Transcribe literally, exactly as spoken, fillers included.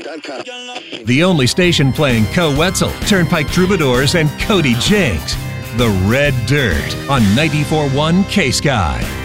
dot com. The only station playing Co Wetzel, Turnpike Troubadours, and Cody Jinks. The Red Dirt on ninety-four point one K-Sky.